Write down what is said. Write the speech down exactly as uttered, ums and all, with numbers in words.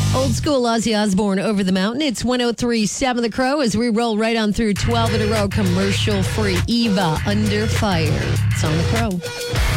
Old school Ozzy Osbourne, Over the Mountain. It's one oh three point seven The Crow as we roll right on through twelve in a row, commercial free. Eva, Under Fire. It's on The Crow.